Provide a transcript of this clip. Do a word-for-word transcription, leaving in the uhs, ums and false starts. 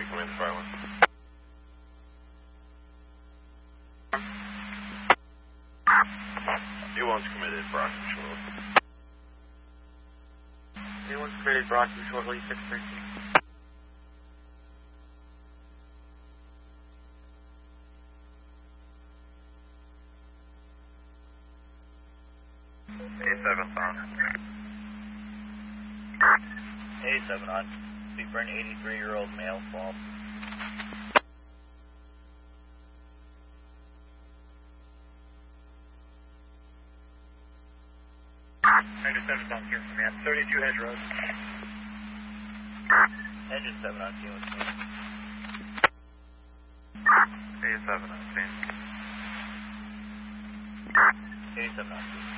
three, come in to five one. U one's committed, Brockton Shortly. U one's committed, Brockton Shortly, six thirteen. eighty-seven on. eighty-seven on. Speak for an eighty-three-year-old male fall. ninety-seven on here from man. thirty-two Hedge Road. Engine seven on scene. eighty-seven on scene. eighty-seven on scene.